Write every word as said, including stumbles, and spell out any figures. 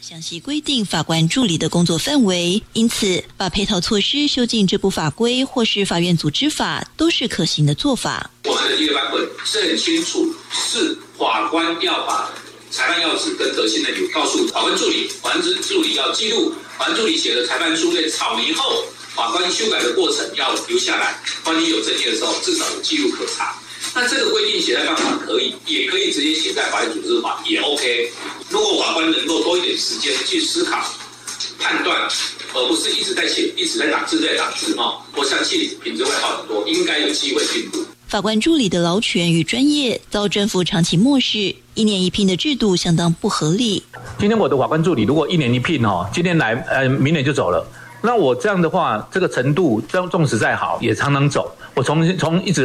详细规定法官助理的工作范围，因此把配套措施修进这部法规或是法院组织法都是可行的做法。 我们的第一个版本是很清楚，是法官要把裁判要旨跟得信内容告诉法官助理，法官助理要记录，法官助理写的裁判书在草拟后，法官修改的过程要留下来，万一有争议的时候，至少有记录可查。那这个规定写在办法可以，也可以直接写在法院组织法，也 OK。如果法官能够多一点时间去思考、判断，而不是一直在写、一直在打字、在打字哈，我相信品质会好很多，应该有机会进步。 法官助理的劳权与专业遭政府长期漠视，一年一聘的制度相当不合理。 今天我的法官助理如果一年一聘哦，今天来，呃，明年就走了。那我这样的话，这个程度纵使再好，也常常走。我从从一直